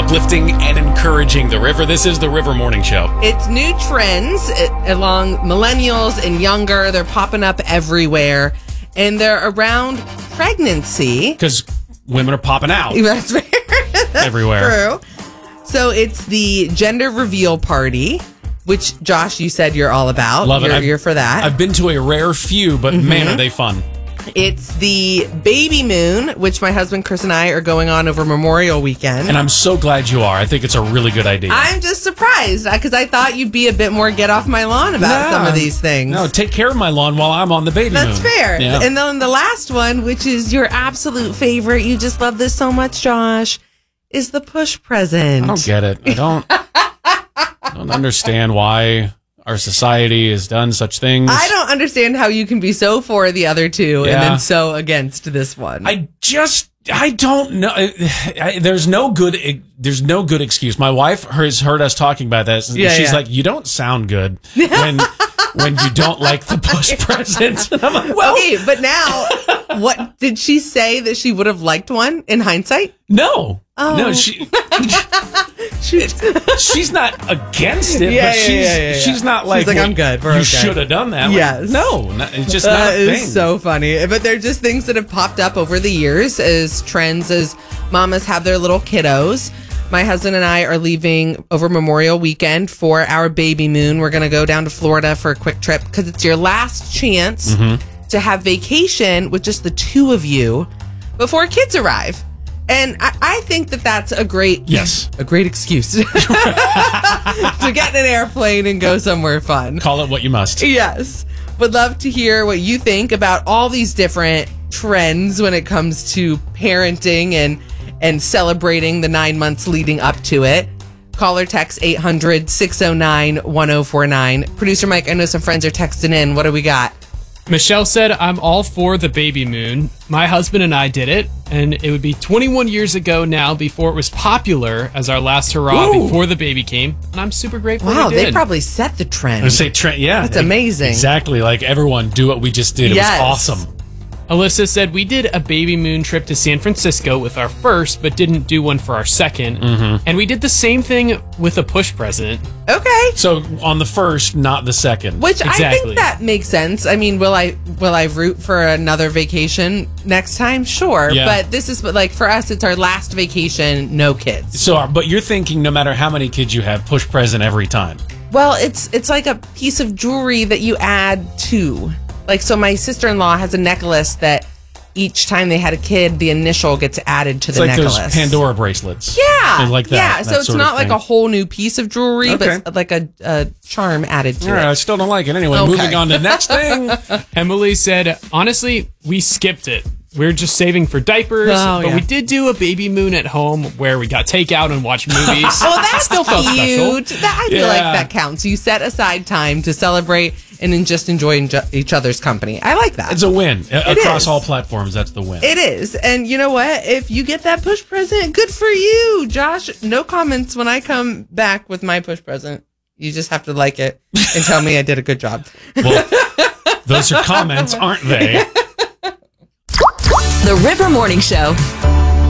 uplifting and encouraging the river. This is the River Morning Show. It's new trends along millennials and younger. They're popping up everywhere. And they're around pregnancy. Because women are popping out. That's fair. Everywhere. True. So it's the gender reveal party, which, Josh, you said you're all about. Love it. You're for that. I've been to a rare few, but man, are they fun. It's the baby moon, which my husband Chris and I are going on over Memorial Weekend. And I'm so glad you are. I think it's a really good idea. I'm just surprised because I thought you'd be a bit more get off my lawn about some of these things. No, take care of my lawn while I'm on the baby moon. That's fair. Yeah. And then the last one, which is your absolute favorite, you just love this so much, Josh, is the push present. I don't get it. I don't understand why our society has done such things. I don't understand how you can be so for the other two and then so against this one. I don't know. There's no good excuse. My wife has heard us talking about this. She's like, you don't sound good when you don't like the push present. And I'm like, well, okay, but now, what did she say that she would have liked one in hindsight? No. Oh. No, she's not against it, she's not like, she's like, I'm good. You should have done that. Yes. No, it's just not a thing. It's so funny. But they're just things that have popped up over the years as trends as mamas have their little kiddos. My husband and I are leaving over Memorial Weekend for our baby moon. We're going to go down to Florida for a quick trip because it's your last chance to have vacation with just the two of you before kids arrive. And I think that that's a great excuse to get in an airplane and go somewhere fun. Call it what you must. Yes. Would love to hear what you think about all these different trends when it comes to parenting and celebrating the 9 months leading up to it. Call or text 800-609-1049. Producer Mike, I know some friends are texting in. What do we got? Michelle said, I'm all for the baby moon. My husband and I did it, and it would be 21 years ago now before it was popular as our last hurrah before the baby came. And I'm super grateful Wow, we did. they probably set the trend. I would say trend, yeah. That's amazing. Exactly, like everyone do what we just did. It was awesome. Alyssa said, we did a baby moon trip to San Francisco with our first, but didn't do one for our second. And we did the same thing with a push present. Okay. So on the first, not the second. Which I think that makes sense. I mean, will I root for another vacation next time? Sure. Yeah. But this is like for us, it's our last vacation, no kids. So, but you're thinking no matter how many kids you have, push present every time. Well, it's like a piece of jewelry that you add to. Like, so my sister-in-law has a necklace that each time they had a kid, the initial gets added to the necklace. Those Pandora bracelets. Yeah. And like that. Yeah. So it's not like a whole new piece of jewelry, Okay. but like a charm added to All right, it. I still don't like it. Anyway, Okay. moving on to the next thing. Emily said, honestly, we skipped it. We're just saving for diapers, but we did do a baby moon at home where we got takeout and watched movies. Oh, that's Still felt cute. special. I feel like that counts. You set aside time to celebrate and then just enjoy each other's company. I like that. It's a win. Across is. all platforms, that's the win. It is. And you know what? If you get that push present, good for you. Josh, no comments when I come back with my push present. You just have to like it and tell me I did a good job. Well, those are comments, aren't they? The River Morning Show.